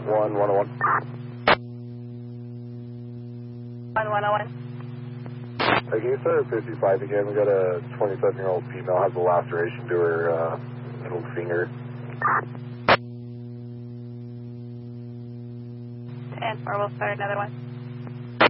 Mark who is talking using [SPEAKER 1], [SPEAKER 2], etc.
[SPEAKER 1] 101.
[SPEAKER 2] 1101.
[SPEAKER 1] Can you start at 55 again? We got a 27-year-old female, has a laceration to her middle finger.
[SPEAKER 2] 10-4, we'll start another one.